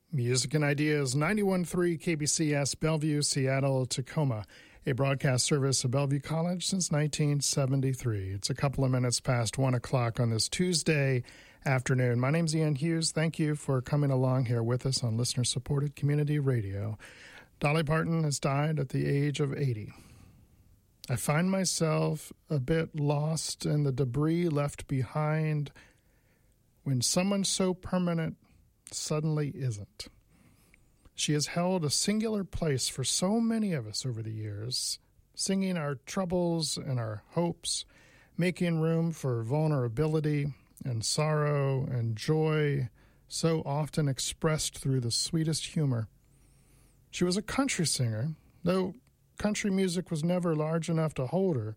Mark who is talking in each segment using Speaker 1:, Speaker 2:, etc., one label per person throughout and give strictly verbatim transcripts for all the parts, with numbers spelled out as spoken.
Speaker 1: Music and Ideas, ninety-one point three K B C S, Bellevue, Seattle, Tacoma, a broadcast service of Bellevue College since nineteen seventy-three. It's a couple of minutes past one o'clock on this Tuesday afternoon. My name's Ian Hughes. Thank you for coming along here with us on listener-supported community radio. Dolly Parton has died at the age of eighty. I find myself a bit lost in the debris left behind when someone so permanent suddenly isn't. She has held a singular place for so many of us over the years, singing our troubles and our hopes, making room for vulnerability and sorrow and joy, so often expressed through the sweetest humor. She was a country singer, though country music was never large enough to hold her.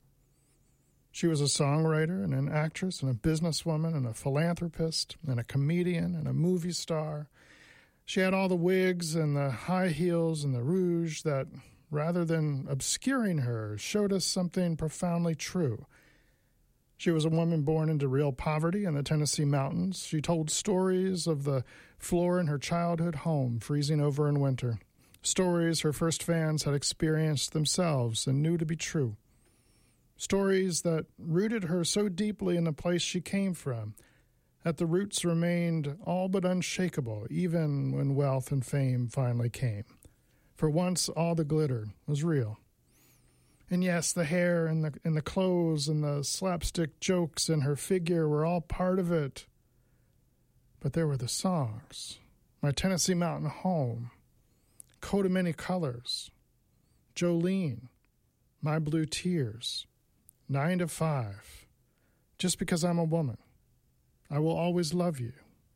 Speaker 1: She was a songwriter and an actress and a businesswoman and a philanthropist and a comedian and a movie star. She had all the wigs and the high heels and the rouge that, rather than obscuring her, showed us something profoundly true. She was a woman born into real poverty in the Tennessee mountains. She told stories of the floor in her childhood home freezing over in winter, stories her first fans had experienced themselves and knew to be true. Stories that rooted her so deeply in the place she came from that the roots remained all but unshakable even when wealth and fame finally came. For once, all the glitter was real. And yes, the hair and the, and the clothes and the slapstick jokes and her figure were all part of it. But there were the songs. My Tennessee Mountain Home, Coat of Many Colors, Jolene, My Blue Tears, Nine to Five, Just Because I'm a Woman, I Will Always Love You,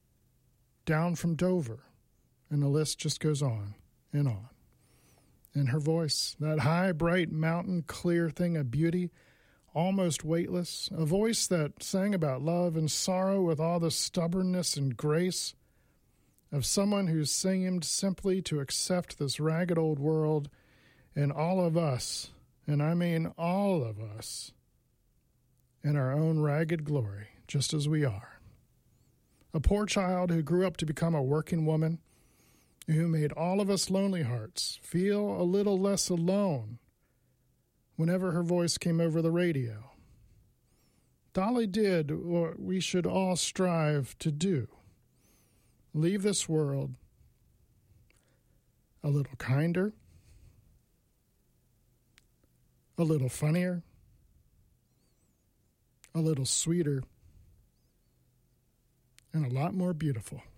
Speaker 1: Down from Dover, and the list just goes on and on. And her voice, that high, bright, mountain, clear thing of beauty, almost weightless, a voice that sang about love and sorrow with all the stubbornness and grace of someone who seemed simply to accept this ragged old world and all of us, and I mean all of us, in our own ragged glory, just as we are. A poor child who grew up to become a working woman, who made all of us lonely hearts feel a little less alone whenever her voice came over the radio. Dolly did what we should all strive to do: leave this world a little kinder, a little funnier, a little sweeter, and a lot more beautiful.